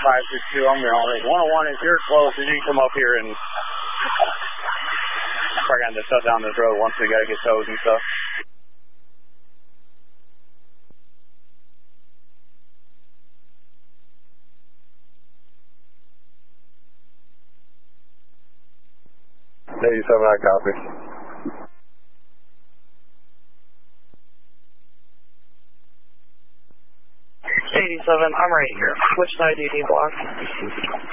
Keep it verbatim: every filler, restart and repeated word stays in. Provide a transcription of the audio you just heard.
five six two, I'm going to one oh one, if you're close, you can come up here and probably got to shut down this road once we got to get towed and stuff. eighty-seven, I copy. eighty-seven, I'm right here. Which side do you need blocked?